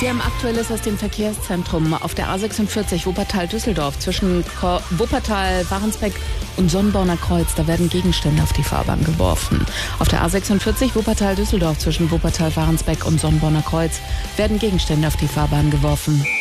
Wir haben Aktuelles aus dem Verkehrszentrum auf der A46 Wuppertal-Düsseldorf zwischen Wuppertal-Warensbeck und Sonnborner Kreuz. Da werden Gegenstände auf die Fahrbahn geworfen. Auf der A46 Wuppertal-Düsseldorf zwischen Wuppertal-Warensbeck und Sonnborner Kreuz werden Gegenstände auf die Fahrbahn geworfen.